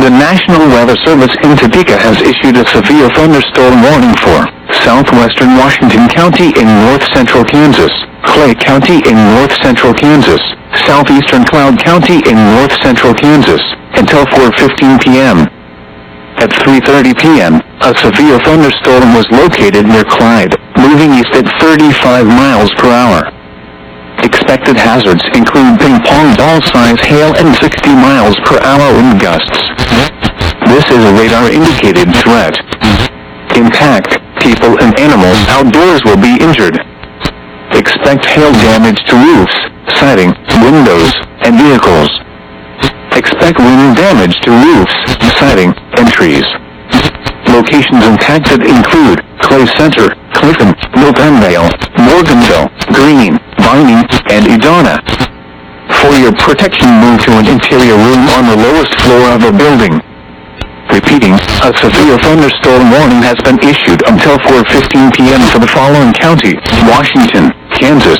The National Weather Service in Topeka has issued a severe thunderstorm warning for southwestern Washington County in north-central Kansas, Clay County in north-central Kansas, southeastern Cloud County in north-central Kansas, until 4:15 p.m. At 3:30 p.m., a severe thunderstorm was located near Clyde, moving east at 35 miles per hour. Expected hazards include ping-pong ball-size hail and 60 miles per hour wind gusts. This is a radar-indicated threat. Impact, people and animals outdoors will be injured. Expect hail damage to roofs, siding, windows, and vehicles. Expect wind damage to roofs, siding, and trees. Locations impacted include Clay Center, Clifton, Miltonvale, Morganville, Greene, Vining, and Edina. For your protection, move to an interior room on the lowest floor of a building. Repeating, a severe thunderstorm warning has been issued until 4:15 p.m. for the following county: Washington, Kansas.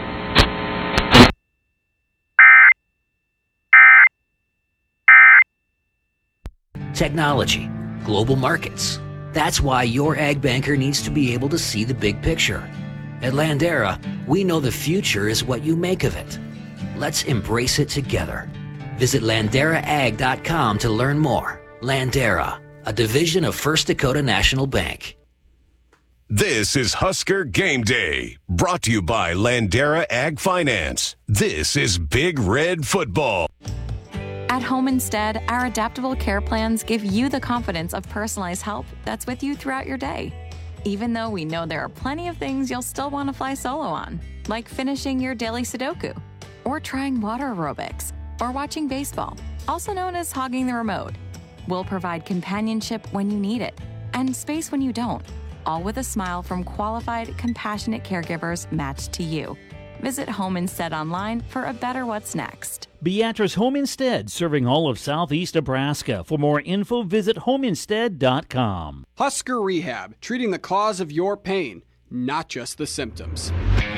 Technology, global markets. That's why your ag banker needs to be able to see the big picture. At Landera, we know the future is what you make of it. Let's embrace it together. Visit LanderaAg.com to learn more. Landera, a division of First Dakota National Bank. This is Husker Game Day, brought to you by Landera Ag Finance. This is Big Red Football. At Home Instead, our adaptable care plans give you the confidence of personalized help that's with you throughout your day. Even though we know there are plenty of things you'll still want to fly solo on, like finishing your daily Sudoku, or trying water aerobics, or watching baseball, also known as hogging the remote. We'll provide companionship when you need it, and space when you don't, all with a smile from qualified, compassionate caregivers matched to you. Visit Home Instead online for a better what's next. Beatrice Home Instead, serving all of southeast Nebraska. For more info, visit homeinstead.com. Husker Rehab, treating the cause of your pain, not just the symptoms.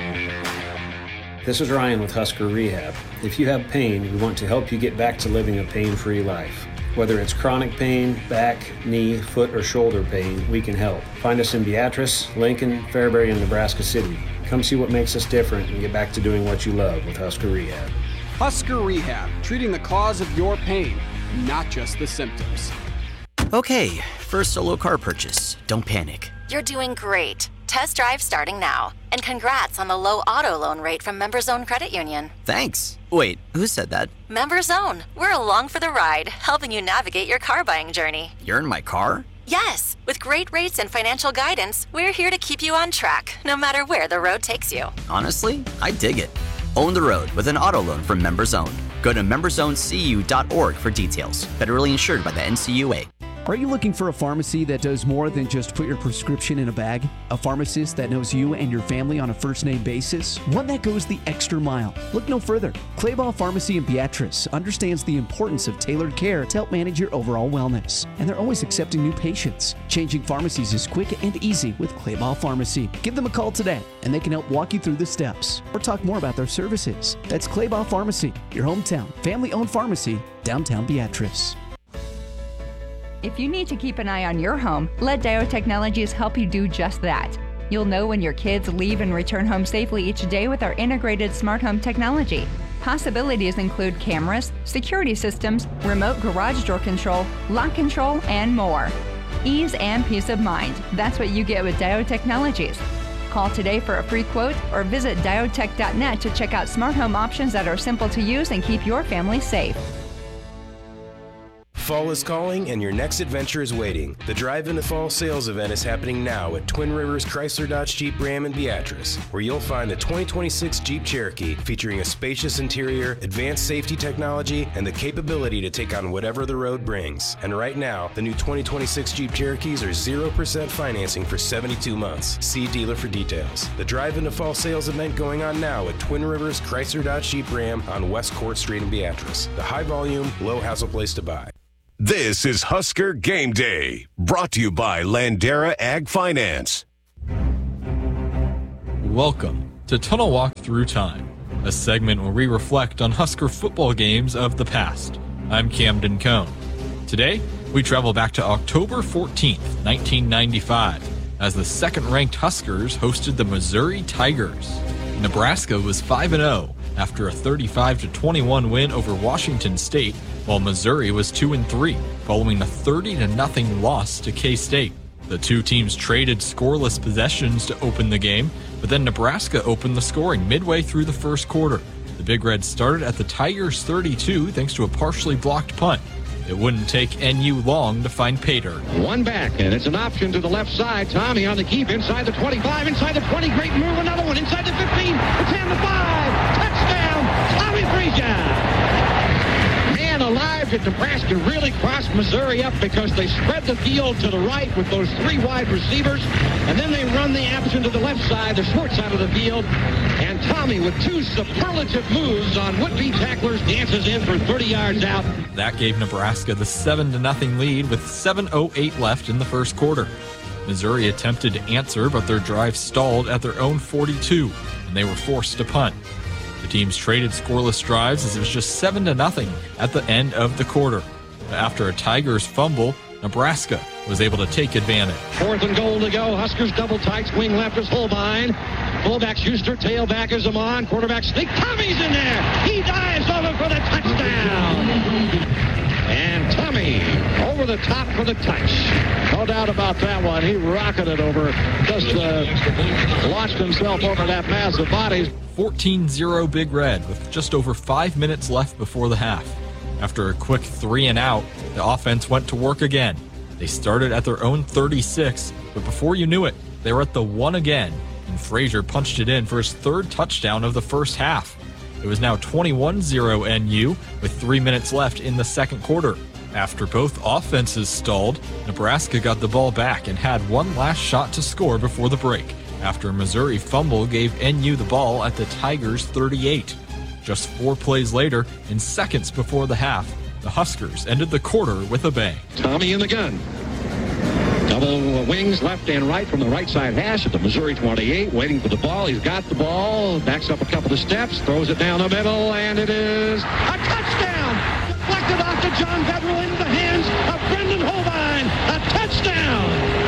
This is Ryan with Husker Rehab. If you have pain, we want to help you get back to living a pain-free life. Whether it's chronic pain, back, knee, foot, or shoulder pain, we can help. Find us in Beatrice, Lincoln, Fairbury, and Nebraska City. Come see what makes us different and get back to doing what you love with Husker Rehab. Husker Rehab, treating the cause of your pain, not just the symptoms. Okay, first solo car purchase. Don't panic. You're doing great. Test drive starting now. And congrats on the low auto loan rate from MemberZone Credit Union. Thanks. Wait, who said that? MemberZone. We're along for the ride, helping you navigate your car buying journey. You're in my car? Yes. With great rates and financial guidance, we're here to keep you on track, no matter where the road takes you. Honestly, I dig it. Own the road with an auto loan from MemberZone. Go to memberzonecu.org for details. Federally insured by the NCUA. Are you looking for a pharmacy that does more than just put your prescription in a bag? A pharmacist that knows you and your family on a first-name basis? One that goes the extra mile? Look no further. Clayball Pharmacy in Beatrice understands the importance of tailored care to help manage your overall wellness. And they're always accepting new patients. Changing pharmacies is quick and easy with Clayball Pharmacy. Give them a call today, and they can help walk you through the steps or talk more about their services. That's Clayball Pharmacy, your hometown, family-owned pharmacy, downtown Beatrice. If you need to keep an eye on your home, let Dio Technologies help you do just that. You'll know when your kids leave and return home safely each day with our integrated smart home technology. Possibilities include cameras, security systems, remote garage door control, lock control, and more. Ease and peace of mind. That's what you get with Dio Technologies. Call today for a free quote or visit diotech.net to check out smart home options that are simple to use and keep your family safe. Fall is calling and your next adventure is waiting. The Drive into Fall sales event is happening now at Twin Rivers Chrysler Dodge Jeep Ram in Beatrice, where you'll find the 2026 Jeep Cherokee featuring a spacious interior, advanced safety technology, and the capability to take on whatever the road brings. And right now, the new 2026 Jeep Cherokees are 0% financing for 72 months. See dealer for details. The Drive into Fall sales event going on now at Twin Rivers Chrysler Dodge Jeep Ram on West Court Street in Beatrice. The high volume, low hassle place to buy. This is Husker Game Day, brought to you by Landera Ag Finance. Welcome to Tunnel Walk Through Time, a segment where we reflect on Husker football games of the past. I'm Camden Cohn. Today, we travel back to October 14th, 1995, as the second-ranked Huskers hosted the Missouri Tigers. Nebraska was 5-0 after a 35-21 win over Washington State, while Missouri was 2-3, following a 30-0 loss to K-State. The two teams traded scoreless possessions to open the game, but then Nebraska opened the scoring midway through the first quarter. The Big Reds started at the Tigers' 32 thanks to a partially blocked punt. It wouldn't take NU long to find Pater. One back, and it's an option to the left side. Tommy on the keep inside the 25, inside the 20. Great move, another one inside the 15. It's 10 to 5. Touchdown, Tommy Frazier. Man alive, did Nebraska really cross Missouri up because they spread the field to the right with those three wide receivers, and then they run the option to the left side, the short side of the field, and Tommy with two superlative moves on would-be tacklers dances in for 30 yards out. That gave Nebraska the 7-0 lead with 7:08 left in the first quarter. Missouri attempted to answer, but their drive stalled at their own 42, and they were forced to punt. The teams traded scoreless drives as it was just 7-0 at the end of the quarter. After a Tigers fumble, Nebraska was able to take advantage. 4th and goal to go. Huskers double tight. Swing left is Holbein. Fullback Schuster. Tailback is Amon. Quarterback sneak. Tommy's in there. He dives over for the touchdown. And Tommy over the top for the touch. No doubt about that one. He rocketed over. Just launched himself over that mass of bodies. 14-0 Big Red with just over 5 minutes left before the half. After a quick 3-and-out, the offense went to work again. They started at their own 36, but before you knew it, they were at the 1 again, and Frazier punched it in for his third touchdown of the first half. It was now 21-0 NU with 3 minutes left in the second quarter. After both offenses stalled, Nebraska got the ball back and had one last shot to score before the break, after a Missouri fumble gave NU the ball at the Tigers' 38. Just 4 plays later, in seconds before the half, the Huskers ended the quarter with a bang. Tommy in the gun. Double wings left and right from the right side hash at the Missouri 28, waiting for the ball. He's got the ball, backs up a couple of steps, throws it down the middle, and it is a touchdown! Deflected off to John Federal into the hands of Brendan Holbein. A touchdown!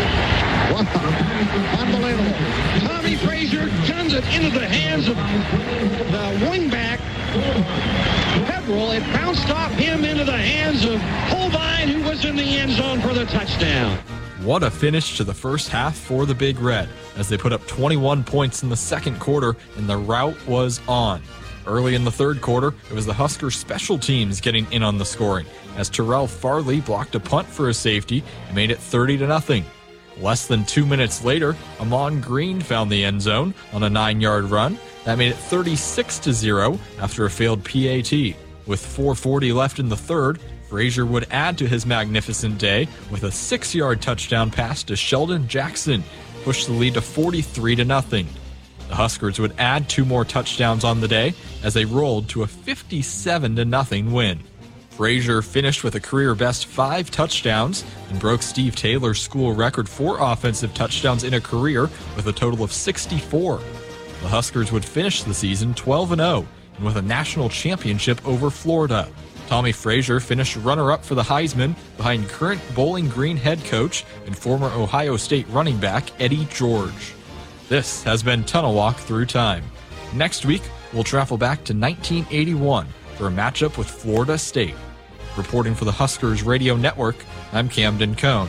Wow. Unbelievable. Tommy Frazier guns it into the hands of the wingback. Federal, it bounced off him into the hands of Holbein, who was in the end zone for the touchdown. What a finish to the first half for the Big Red, as they put up 21 points in the second quarter, and the rout was on. Early in the third quarter, it was the Huskers special teams getting in on the scoring, as Terrell Farley blocked a punt for a safety and made it 30-0. Less than 2 minutes later, Amon Green found the end zone on a 9-yard run. That made it 36-0 after a failed PAT. With 4:40 left in the third, Frazier would add to his magnificent day with a 6-yard touchdown pass to Sheldon Jackson, push the lead to 43-0. The Huskers would add 2 more touchdowns on the day as they rolled to a 57-0 win. Frazier finished with a career-best 5 touchdowns and broke Steve Taylor's school record for offensive touchdowns in a career with a total of 64. The Huskers would finish the season 12-0 and with a national championship over Florida. Tommy Frazier finished runner-up for the Heisman behind current Bowling Green head coach and former Ohio State running back Eddie George. This has been Tunnel Walk Through Time. Next week, we'll travel back to 1981 for a matchup with Florida State. Reporting for the Huskers Radio Network, I'm Camden Cohn.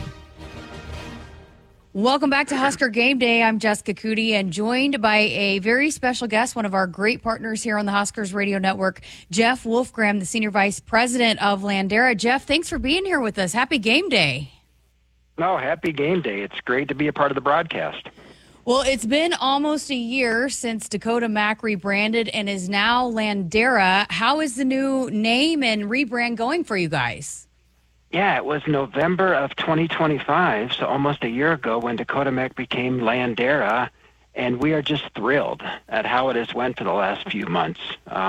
Welcome back to Husker Game Day. I'm Jessica Cootie and joined by a very special guest, one of our great partners here on the Huskers Radio Network, Jeff Wolfgram, the Senior Vice President of Landera. Jeff, thanks for being here with us. Happy Game Day. No, happy Game Day. It's great to be a part of the broadcast. Well, it's been almost a year since Dakota Mac rebranded and is now Landera. How is the new name and rebrand going for you guys? Yeah, it was November of 2025, so almost a year ago when Dakota Mac became Landera, and we are just thrilled at how it has went for the last few months.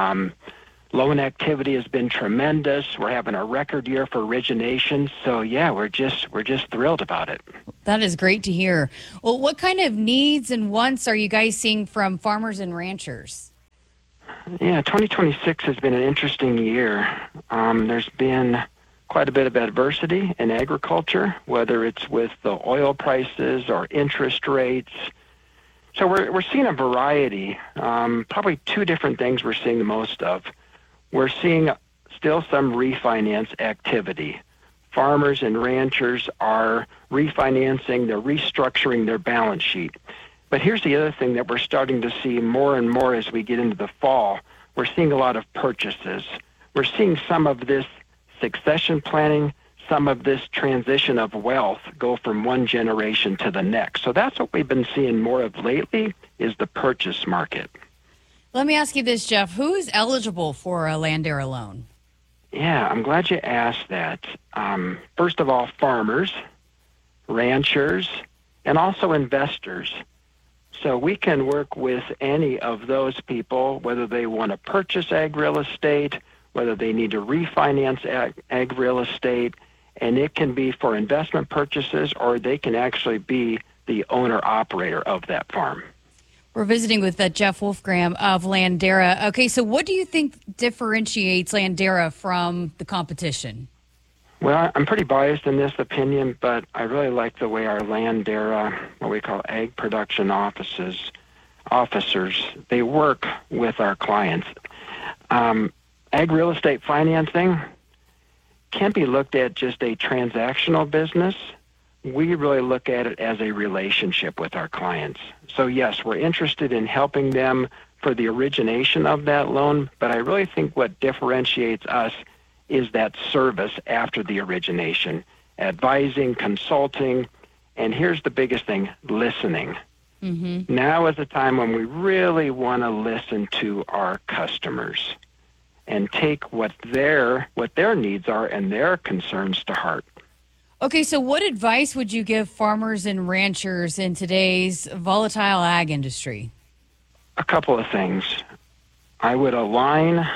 Loan activity has been tremendous. We're having a record year for origination, so yeah, we're just thrilled about it. That is great to hear. Well, what kind of needs and wants are you guys seeing from farmers and ranchers? Yeah, 2026 has been an interesting year. There's been quite a bit of adversity in agriculture, whether it's with the oil prices or interest rates. So we're seeing a variety, probably two different things we're seeing the most of. We're seeing still some refinance activity. Farmers and ranchers are refinancing, they're restructuring their balance sheet. But here's the other thing that we're starting to see more and more as we get into the fall. We're seeing a lot of purchases. We're seeing some of this succession planning, some of this transition of wealth go from one generation to the next. So that's what we've been seeing more of lately is the purchase market. Let me ask you this, Jeff. Who is eligible for a Landera loan? Yeah, I'm glad you asked that. First of all, farmers, ranchers, and also investors. So we can work with any of those people, whether they want to purchase ag real estate, whether they need to refinance ag real estate, and it can be for investment purchases, or they can actually be the owner-operator of that farm. We're visiting with Jeff Wolfgram of Landera. Okay, so what do you think differentiates Landera from the competition? Well, I'm pretty biased in this opinion, but I really like the way our Landera, what we call ag production officers, they work with our clients. Ag real estate financing can't be looked at just a transactional business. We really look at it as a relationship with our clients. So yes, we're interested in helping them for the origination of that loan, but I really think what differentiates us is that service after the origination, advising, consulting, and here's the biggest thing, listening. Mm-hmm. Now is the time when we really want to listen to our customers and take what their needs are and their concerns to heart. Okay, so what advice would you give farmers and ranchers in today's volatile ag industry? A couple of things. I would align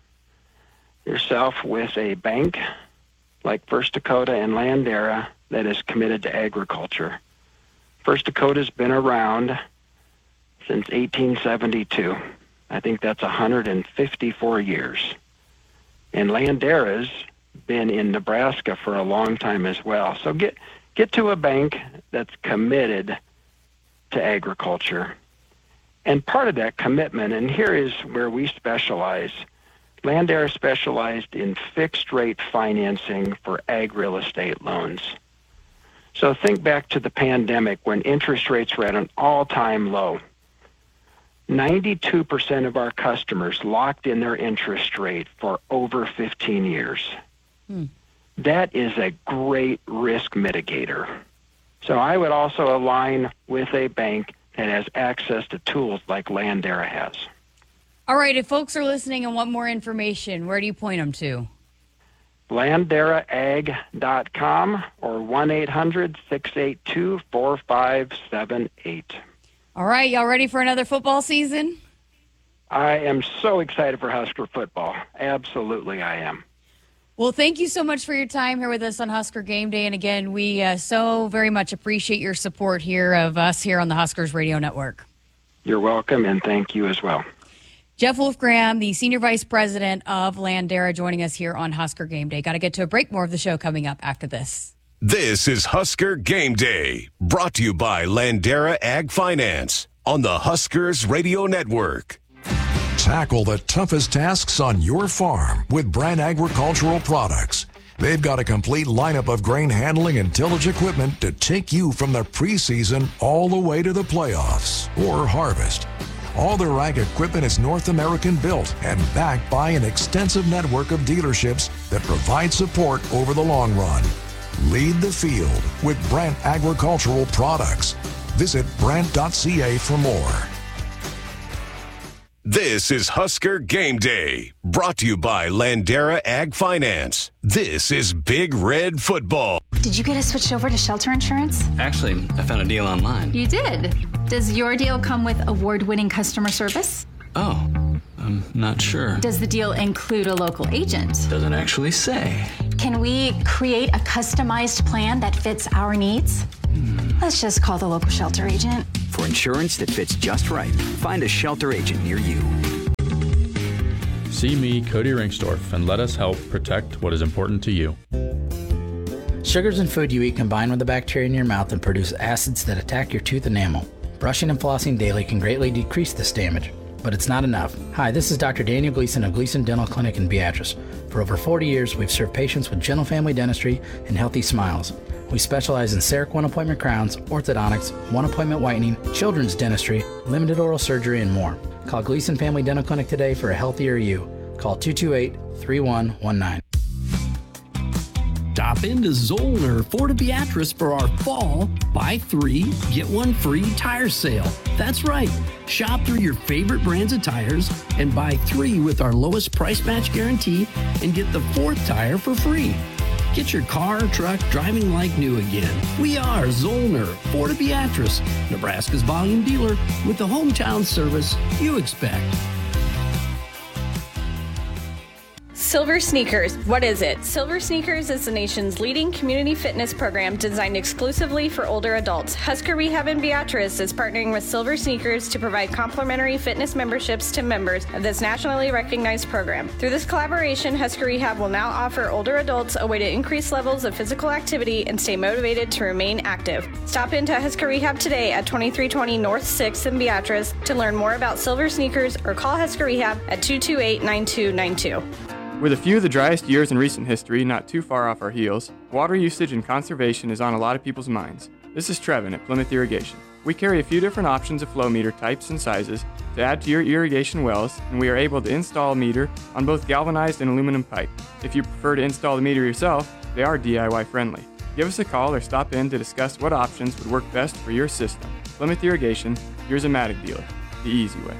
yourself with a bank like First Dakota and Landera that is committed to agriculture. First Dakota's been around since 1872. I think that's 154 years. And Landera's been in Nebraska for a long time as well. So get to a bank that's committed to agriculture. And part of that commitment, and here is where we specialize, Landera specialized in fixed-rate financing for ag real estate loans. So think back to the pandemic when interest rates were at an all-time low. 92% of our customers locked in their interest rate for over 15 years. That is a great risk mitigator. So I would also align with a bank that has access to tools like Landera has. All right, if folks are listening and want more information, where do you point them to? LanderaAg.com or 1-800-682-4578. All right, y'all ready for another football season? I am so excited for Husker football. Absolutely, I am. Well, thank you so much for your time here with us on Husker Game Day. And again, we so very much appreciate your support here of us here on the Huskers Radio Network. You're welcome, and thank you as well. Jeff Wolfgram, the Senior Vice President of Landera, joining us here on Husker Game Day. Got to get to a break. More of the show coming up after this. This is Husker Game Day, brought to you by Landera Ag Finance on the Huskers Radio Network. Tackle the toughest tasks on your farm with Brandt Agricultural Products. They've got a complete lineup of grain handling and tillage equipment to take you from the preseason all the way to the playoffs or harvest. All their ag equipment is North American built and backed by an extensive network of dealerships that provide support over the long run. Lead the field with Brandt Agricultural Products. Visit Brandt.ca for more. This is Husker Game Day, brought to you by Landera Ag Finance. This is Big Red Football. Did you get us switched over to shelter insurance? Actually, I found a deal online. You did? Does your deal come with award-winning customer service? Oh, I'm not sure. Does the deal include a local agent? Doesn't actually say. Can we create a customized plan that fits our needs? Let's just call the local shelter agent. For insurance that fits just right, find a shelter agent near you. see me, Cody Ringstorff, and let us help protect what is important to you. Sugars in food you eat combine with the bacteria in your mouth and produce acids that attack your tooth enamel. Brushing and flossing daily can greatly decrease this damage, but it's not enough. Hi, this is Dr. Daniel Gleason of Gleason Dental Clinic in Beatrice. For over 40 years, we've served patients with gentle family dentistry and healthy smiles. We specialize in CEREC one-appointment crowns, orthodontics, one-appointment whitening, children's dentistry, limited oral surgery, and more. Call Gleason Family Dental Clinic today for a healthier you. Call 228-3119. Stop into Zollner Ford Beatrice for our fall buy 3, get 1 free tire sale. That's right. Shop through your favorite brands of tires and buy 3 with our lowest price match guarantee and get the 4th tire for free. Get your car or truck driving like new again. We are Zollner Ford Beatrice, Nebraska's volume dealer with the hometown service you expect. Silver Sneakers. What is it? Silver Sneakers is the nation's leading community fitness program designed exclusively for older adults. Husker Rehab in Beatrice is partnering with Silver Sneakers to provide complimentary fitness memberships to members of this nationally recognized program. Through this collaboration, Husker Rehab will now offer older adults a way to increase levels of physical activity and stay motivated to remain active. Stop into Husker Rehab today at 2320 North 6th in Beatrice to learn more about Silver Sneakers or call Husker Rehab at 228-9292. With a few of the driest years in recent history not too far off our heels, water usage and conservation is on a lot of people's minds. This is Trevin at Plymouth Irrigation. We carry a few different options of flow meter types and sizes to add to your irrigation wells, and we are able to install a meter on both galvanized and aluminum pipe. If you prefer to install the meter yourself, they are DIY friendly. Give us a call or stop in to discuss what options would work best for your system. Plymouth Irrigation, your Zematic dealer, the easy way.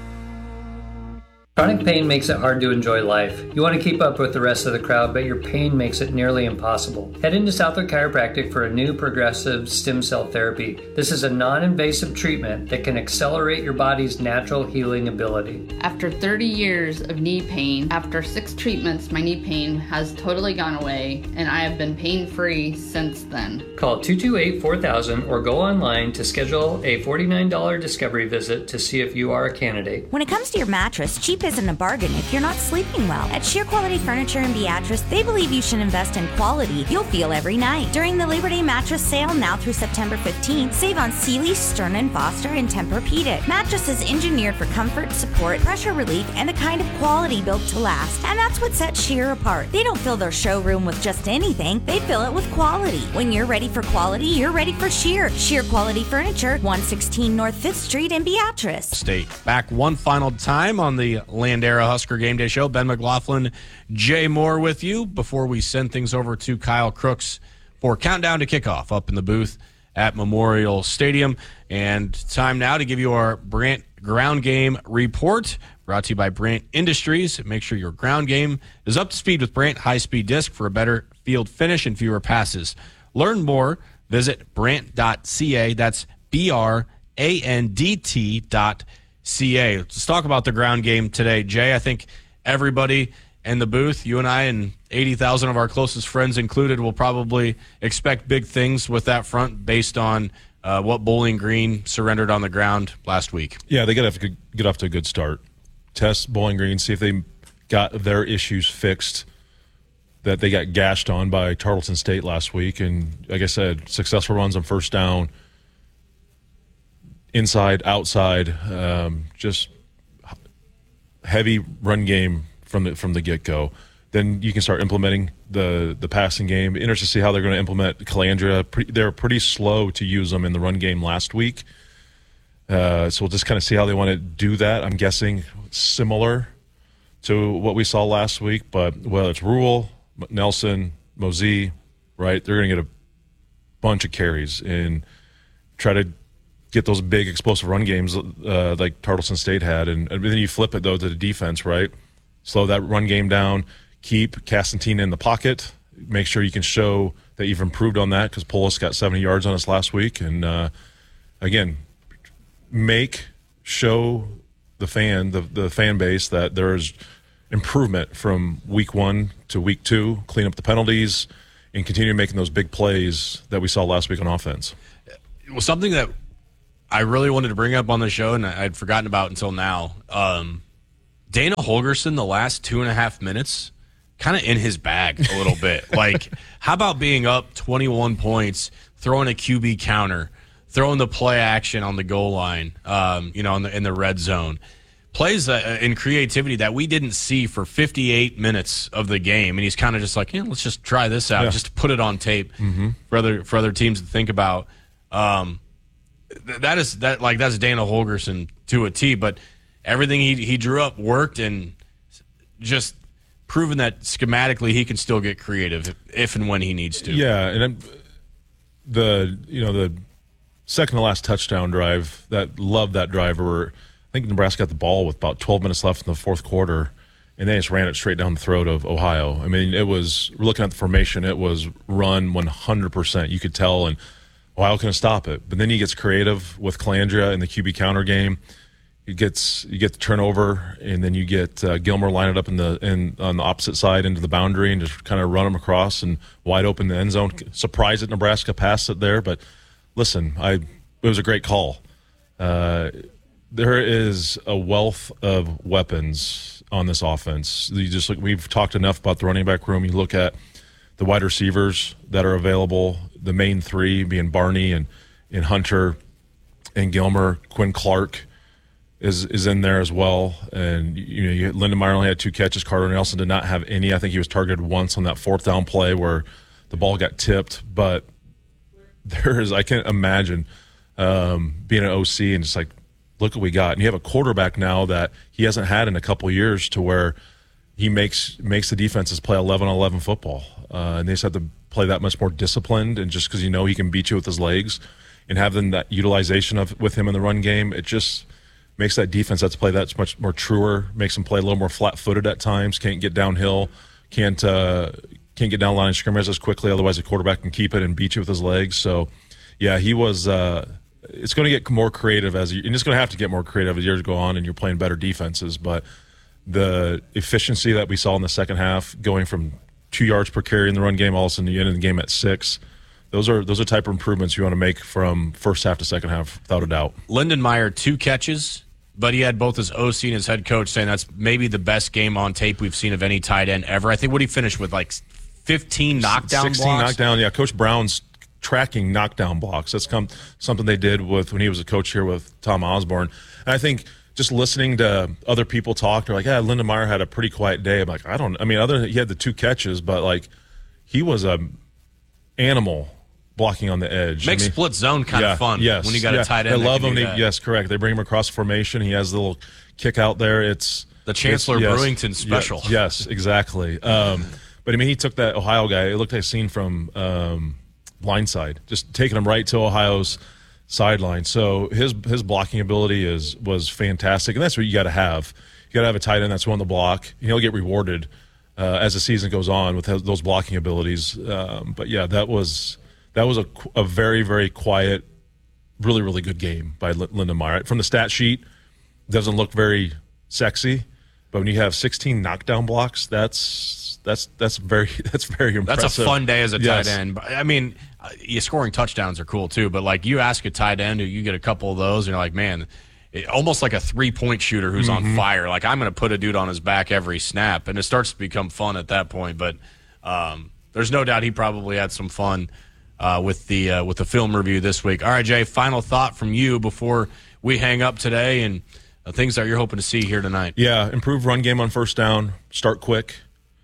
Chronic pain makes it hard to enjoy life. You want to keep up with the rest of the crowd, but your pain makes it nearly impossible. Head into Southwood Chiropractic for a new progressive stem cell therapy. This is a non-invasive treatment that can accelerate your body's natural healing ability. After 30 years of knee pain, after 6 treatments, my knee pain has totally gone away, and I have been pain-free since then. Call 228-4000 or go online to schedule a $49 discovery visit to see if you are a candidate. When it comes to your mattress, cheap isn't a bargain if you're not sleeping well. At Sheer Quality Furniture in Beatrice, they believe you should invest in quality you'll feel every night. During the Labor Day mattress sale now through September 15th, save on Sealy, Stearns & Foster, and Tempur-Pedic. Mattresses engineered for comfort, support, pressure relief, and the kind of quality built to last. And that's what sets Sheer apart. They don't fill their showroom with just anything, they fill it with quality. When you're ready for quality, you're ready for Sheer. Sheer Quality Furniture, 116 North 5th Street in Beatrice. State. Back one final time on the Landera Husker Game Day Show. Ben McLaughlin, Jay Moore with you before we send things over to Kyle Crooks for Countdown to Kickoff up in the booth at Memorial Stadium. And time now to give you our Brant Ground Game Report, brought to you by Brant Industries. Make sure your ground game is up to speed with Brant High-Speed Disc for a better field finish and fewer passes. Learn more. Visit brant.ca. That's BRANDT.ca. Let's talk about the ground game today. Jay, I think everybody in the booth, you and I and 80,000 of our closest friends included, will probably expect big things with that front based on what Bowling Green surrendered on the ground last week. Yeah, they got to get off to a good start. Test Bowling Green, see if they got their issues fixed that they got gashed on by Tarleton State last week. And like I said, successful runs on first down, inside, outside, just heavy run game from the get-go. Then you can start implementing the passing game. Interested to see how they're going to implement Calandria. They were pretty slow to use them in the run game last week. So we'll just kind of see how they want to do that. I'm guessing similar to what we saw last week, but whether it's Rule, Nelson, Mosey, right, they're going to get a bunch of carries and try to get those big explosive run games like Tarleton State had. And then you flip it, though, to the defense, right? Slow that run game down, keep Castantina in the pocket, make sure you can show that you've improved on that because Polis got 70 yards on us last week. And, again, show the fan base that there's improvement from week 1 to week 2, clean up the penalties, and continue making those big plays that we saw last week on offense. It was something that I really wanted to bring up on the show, and I'd forgotten about until now. Dana Holgorsen, the last 2.5 minutes, kind of in his bag a little bit. Like, how about being up 21 points, throwing a QB counter, throwing the play action on the goal line, in the red zone. Plays in creativity that we didn't see for 58 minutes of the game. And he's kind of just like, let's just try this out, just to put it on tape for other teams to think about. That's Dana Holgorsen to a T, but everything he drew up worked, and just proven that schematically he can still get creative if and when he needs to. Yeah, and the second to last touchdown drive, loved that drive where I think Nebraska got the ball with about 12 minutes left in the fourth quarter, and they just ran it straight down the throat of Ohio. I mean, we're looking at the formation, it was run 100%. You could tell, and Ohio couldn't stop it. But then he gets creative with Calandria in the QB counter game. You get the turnover, and then you get Gilmer line it up on the opposite side into the boundary and just kind of run them across and wide open in the end zone. Surprised that Nebraska passed it there, but listen, it was a great call. There is a wealth of weapons on this offense. We've talked enough about the running back room. You look at the wide receivers that are available, the main three being Barney and Hunter and Gilmer. Quinn Clark is in there as well. And Lindenmeyer only had 2 catches. Carter Nelson did not have any. I think he was targeted once on that 4th down play where the ball got tipped. But I can't imagine being an OC and just like, look what we got. And you have a quarterback now that he hasn't had in a couple of years, to where he makes the defenses play 11-on-11 football. And they just have to play that much more disciplined, and just because he can beat you with his legs, and having that utilization with him in the run game, it just makes that defense have to play that much more truer, makes them play a little more flat-footed at times, can't get downhill, can't get down line of scrimmage as quickly, otherwise the quarterback can keep it and beat you with his legs. So, yeah, he was it's going to get more creative and it's going to have to get more creative as years go on and you're playing better defenses. But the efficiency that we saw in the second half, going from 2 yards per carry in the run game, all of a sudden you end the game at 6, those are type of improvements you want to make from first half to second half, without a doubt. Lindenmeyer, 2 catches, but he had both his OC and his head coach saying that's maybe the best game on tape we've seen of any tight end ever. I think what he finished with, like 15 knockdown 16 blocks. Knockdown, yeah. Coach Brown's tracking knockdown blocks. That's something they did when he was a coach here with Tom Osborne. And I think just listening to other people talk, they're like, yeah, Lindenmeyer had a pretty quiet day. I'm like, he had the 2 catches, but like he was a animal blocking on the edge. Makes split zone kind of fun when you got a tight end. I love him. Yes, correct. They bring him across formation. He has the little kick out there. It's the Chancellor Brewington special. Yes, exactly. But I mean, he took that Ohio guy. It looked like a scene from Blindside, just taking him right to Ohio's sideline. So his blocking ability was fantastic, and that's what you got to have. You got to have a tight end that's willing to block. He'll get rewarded as the season goes on with those blocking abilities. But yeah, that was a very, very quiet, really, really good game by Lindenmeyer. From the stat sheet, doesn't look very sexy, but when you have 16 knockdown blocks, that's very impressive. That's a fun day as a tight end. I mean, you scoring touchdowns are cool too, but like you ask a tight end who you get a couple of those, and you're like, man, almost like a 3-point shooter who's on fire. Like, I'm going to put a dude on his back every snap, and it starts to become fun at that point. But there's no doubt he probably had some fun with the film review this week. All right, Jay, final thought from you before we hang up today, and things that you're hoping to see here tonight. Yeah, improve run game on first down, start quick.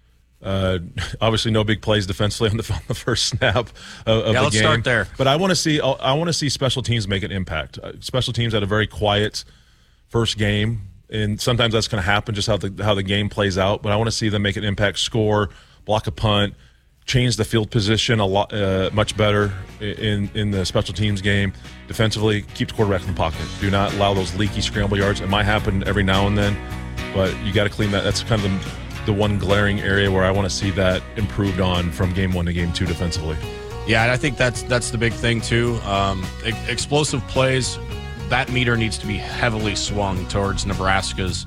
Obviously, no big plays defensively on the first snap of the game. Let's start there. But I want to see special teams make an impact. Special teams had a very quiet first game, and sometimes that's going to happen, just how the game plays out. But I want to see them make an impact, score, block a punt, change the field position a lot much better in the special teams game. Defensively, keep the quarterback in the pocket. Do not allow those leaky scramble yards. It might happen every now and then, but you got to clean that. That's kind of the one glaring area where I want to see that improved on from game 1 to game 2 defensively. Yeah, and I think that's the big thing too. Explosive plays, that meter needs to be heavily swung towards Nebraska's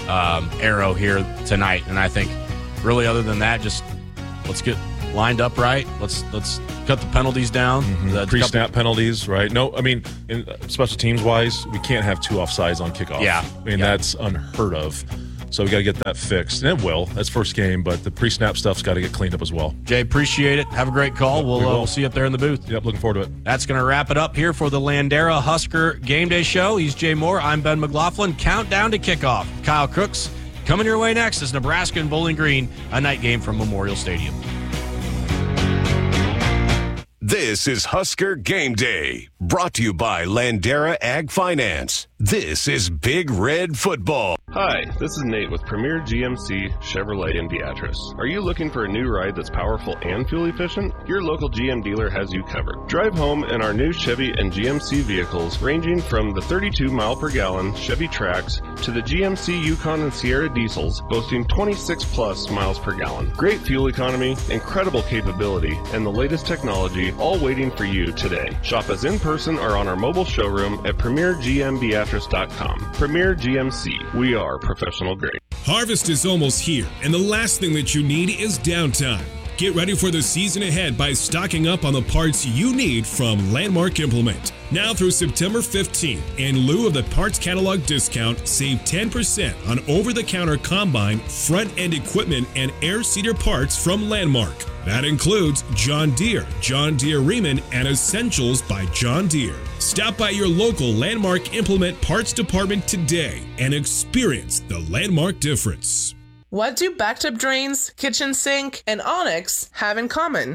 arrow here tonight. And I think really other than that, just let's get lined up right. Let's cut the penalties down. Pre-snap penalties, right? No, I mean, in special teams wise, we can't have 2 offsides on kickoff. Yeah. I mean, that's unheard of. So we got to get that fixed. And it will. That's first game, but the pre-snap stuff's got to get cleaned up as well. Jay, appreciate it. Have a great call. We'll see you up there in the booth. Yep, looking forward to it. That's going to wrap it up here for the Landera Husker Game Day Show. He's Jay Moore. I'm Ben McLaughlin. Countdown to kickoff. Kyle Crooks coming your way next is Nebraska and Bowling Green, a night game from Memorial Stadium. This is Husker Game Day, brought to you by Landera Ag Finance. This is Big Red Football. Hi, this is Nate with Premier GMC Chevrolet in Beatrice. Are you looking for a new ride that's powerful and fuel efficient? Your local GM dealer has you covered. Drive home in our new Chevy and GMC vehicles ranging from the 32 mile per gallon Chevy Trax to the GMC Yukon and Sierra diesels boasting 26 plus miles per gallon. Great fuel economy, incredible capability, and the latest technology all waiting for you today. Shop us in person or on our mobile showroom at PremierGMBeatrice.com. Premier GMC. We are professional grade. Harvest is almost here, and the last thing that you need is downtime. Get ready for the season ahead by stocking up on the parts you need from Landmark Implement. Now through September 15th, in lieu of the parts catalog discount, save 10% on over-the-counter combine, front-end equipment, and air seeder parts from Landmark. That includes John Deere, John Deere Riemann, and Essentials by John Deere. Stop by your local Landmark Implement Parts Department today and experience the Landmark difference. What do bathtub drains, kitchen sink, and Onyx have in common?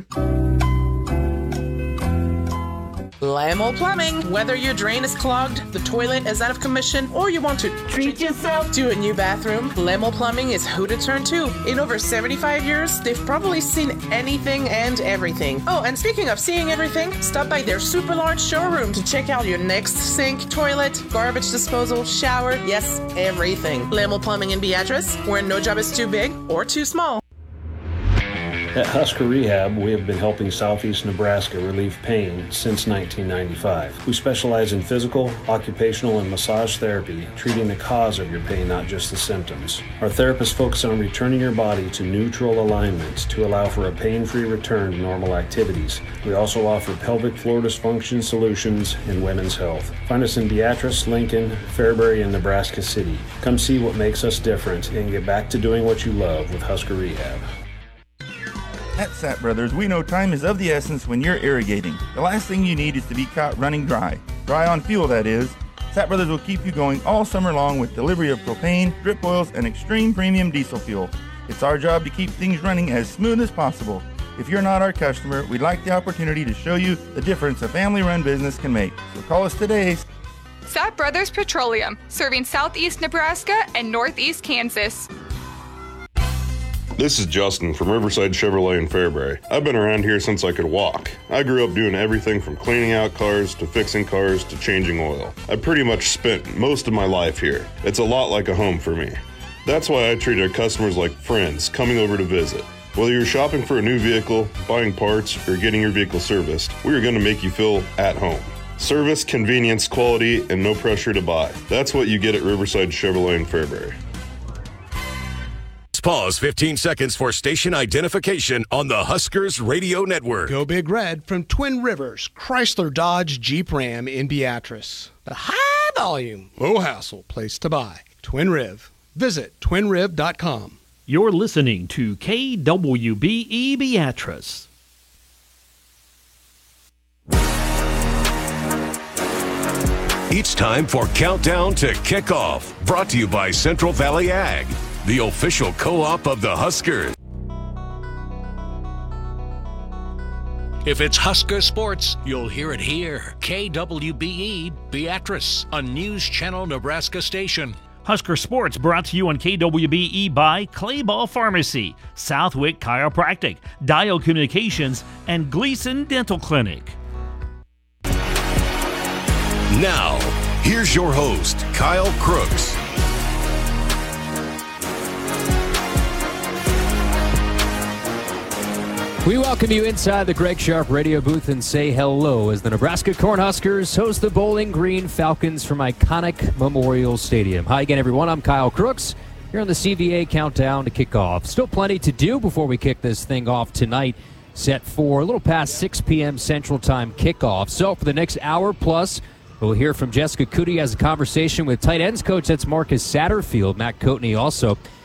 Lamo Plumbing. Whether your drain is clogged, the toilet is out of commission, or you want to treat yourself to a new bathroom, Lamo Plumbing is who to turn to. In over 75 years, they've probably seen anything and everything. Oh, and speaking of seeing everything, stop by their super large showroom to check out your next sink, toilet, garbage disposal, shower, yes, everything. Lamo Plumbing in Beatrice, where no job is too big or too small. At Husker Rehab, we have been helping Southeast Nebraska relieve pain since 1995. We specialize in physical, occupational, and massage therapy, treating the cause of your pain, not just the symptoms. Our therapists focus on returning your body to neutral alignment to allow for a pain-free return to normal activities. We also offer pelvic floor dysfunction solutions in women's health. Find us in Beatrice, Lincoln, Fairbury, and Nebraska City. Come see what makes us different and get back to doing what you love with Husker Rehab. At Sapp Brothers, we know time is of the essence when you're irrigating. The last thing you need is to be caught running dry. Dry on fuel, that is. Sapp Brothers will keep you going all summer long with delivery of propane, drip oils, and extreme premium diesel fuel. It's our job to keep things running as smooth as possible. If you're not our customer, we'd like the opportunity to show you the difference a family-run business can make. So call us today. Sapp Brothers Petroleum, serving southeast Nebraska and northeast Kansas. This is Justin from Riverside Chevrolet in Fairbury. I've been around here since I could walk. I grew up doing everything from cleaning out cars to fixing cars to changing oil. I pretty much spent most of my life here. It's a lot like a home for me. That's why I treat our customers like friends coming over to visit. Whether you're shopping for a new vehicle, buying parts, or getting your vehicle serviced, we are going to make you feel at home. Service, convenience, quality, and no pressure to buy. That's what you get at Riverside Chevrolet in Fairbury. Pause 15 seconds for station identification on the Huskers Radio Network. Go Big Red from Twin Rivers, Chrysler Dodge Jeep Ram in Beatrice. The high volume, low hassle place to buy. Twin Riv. Visit twinriv.com. You're listening to KWBE Beatrice. It's time for Countdown to Kickoff, brought to you by Central Valley Ag, the official co-op of the Huskers. If it's Husker sports, you'll hear it here. KWBE Beatrice, a News Channel Nebraska station. Husker Sports brought to you on KWBE by Clayball Pharmacy, Southwick Chiropractic, Dial Communications, and Gleason Dental Clinic. Now, here's your host, Kyle Crooks. We welcome you inside the Greg Sharp radio booth and say hello as the Nebraska Cornhuskers host the Bowling Green Falcons from iconic Memorial Stadium. Hi again, everyone. I'm Kyle Crooks here on the CVA Countdown to Kickoff. Still plenty to do before we kick this thing off tonight, set for a little past 6 p.m. Central Time kickoff. So for the next hour plus, We'll hear from Jessica Cootie, has a conversation with tight ends coach. That's Marcus Satterfield. Matt Coatney also